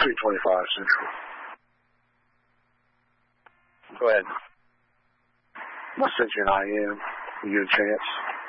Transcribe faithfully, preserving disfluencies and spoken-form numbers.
three twenty-five Central. Go ahead. I'll send you an I M. You get a chance.